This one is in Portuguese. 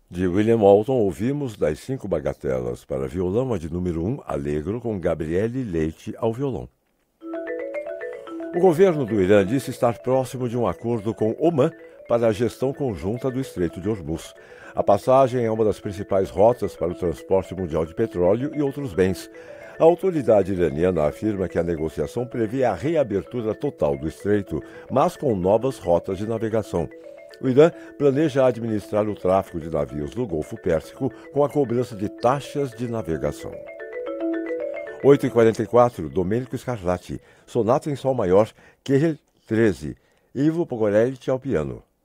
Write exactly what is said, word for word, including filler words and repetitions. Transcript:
De William Walton, ouvimos Das Cinco Bagatelas para violão a de número um, Allegro, com Gabriele Leite ao violão. O governo do Irã disse estar próximo de um acordo com Omã para a gestão conjunta do Estreito de Hormuz. A passagem é uma das principais rotas para o transporte mundial de petróleo e outros bens. A autoridade iraniana afirma que a negociação prevê a reabertura total do estreito, mas com novas rotas de navegação. O Irã planeja administrar o tráfego de navios do Golfo Pérsico com a cobrança de taxas de navegação. oito e quarenta e quatro, Domênico Scarlatti, Sonata em Sol Maior, Querel treze, Ivo Pogorelli ao piano.